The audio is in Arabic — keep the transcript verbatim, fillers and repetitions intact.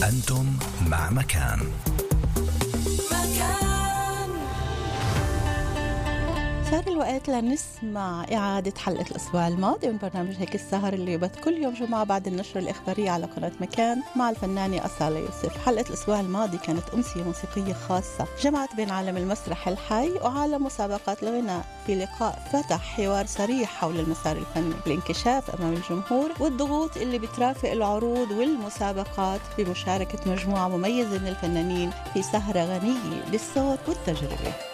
أنتم مع مكان. صار الوقت لنسمع إعادة حلقة الأسبوع الماضي من برنامج هيك السهر اللي يبث كل يوم جمعة بعد النشرة الإخبارية على قناة مكان مع الفنانة أصالة يوسف. حلقة الأسبوع الماضي كانت أمسية موسيقية خاصة جمعت بين عالم المسرح الحي وعالم مسابقات الغناء. في لقاء فتح حوار صريح حول المسار الفني، الانكشاف أمام الجمهور والضغوط اللي بترافق العروض والمسابقات بمشاركة مجموعة مميزة من الفنانين في سهرة غنية بالصوت والتجربة.